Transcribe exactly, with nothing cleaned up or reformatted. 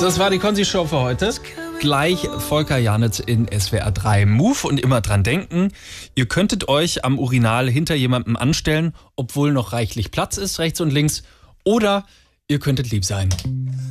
Das war die Konzi-Show für heute. Gleich Volker Janitz in S W R drei Move und immer dran denken, ihr könntet euch am Urinal hinter jemandem anstellen, obwohl noch reichlich Platz ist, rechts und links, oder ihr könntet lieb sein.